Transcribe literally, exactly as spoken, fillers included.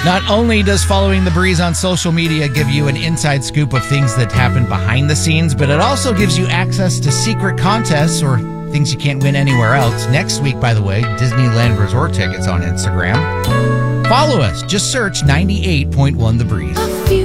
Not only does Following the Breeze on social media give you an inside scoop of things that happen behind the scenes, but it also gives you access to secret contests or things you can't win anywhere else. Next week, by the way, Disneyland Resort tickets on Instagram. Follow us. Just search ninety-eight point one The Breeze.